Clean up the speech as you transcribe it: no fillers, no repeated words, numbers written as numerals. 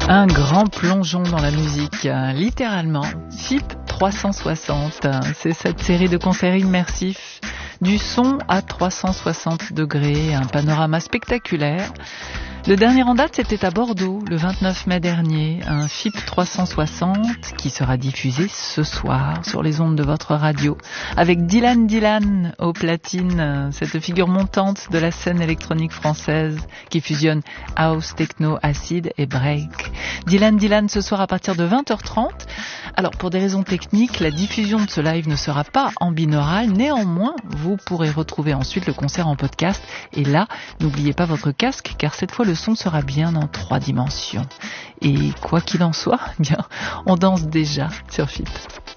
Un grand plongeon dans la musique, littéralement. FIP 360, c'est cette série de concerts immersifs, du son à 360 degrés, un panorama spectaculaire. Le dernier en date, c'était à Bordeaux, le 29 mai dernier, un FIP 360 qui sera diffusé ce soir sur les ondes de votre radio, avec Dylan Dylan aux platines, cette figure montante de la scène électronique française qui fusionne house, techno, acid et break. Dylan Dylan ce soir à partir de 20h30. Alors pour des raisons techniques, la diffusion de ce live ne sera pas en binaural, néanmoins vous pourrez retrouver ensuite le concert en podcast et là, n'oubliez pas votre casque car cette fois le son sera bien en 3 dimensions. Et quoi qu'il en soit, bien, on danse déjà sur FIP.